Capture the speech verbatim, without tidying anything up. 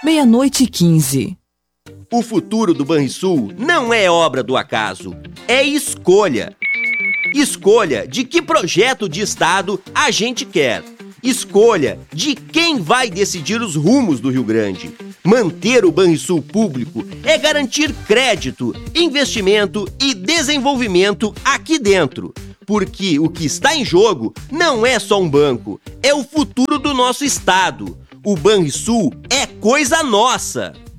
Meia-noite e quinze. O futuro do Banrisul não é obra do acaso, é escolha. Escolha de que projeto de Estado a gente quer. Escolha de quem vai decidir os rumos do Rio Grande. Manter o Banrisul público é garantir crédito, investimento e desenvolvimento aqui dentro. Porque o que está em jogo não é só um banco, é o futuro do nosso estado. O Banrisul é coisa nossa!